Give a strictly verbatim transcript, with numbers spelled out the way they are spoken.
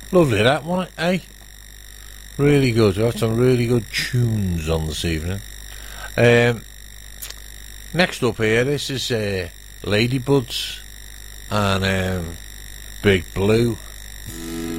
Lovely that one, eh? Really good. We've got some really good tunes on this evening. Um, next up here, this is uh, Ladybuds and um, Big Blue.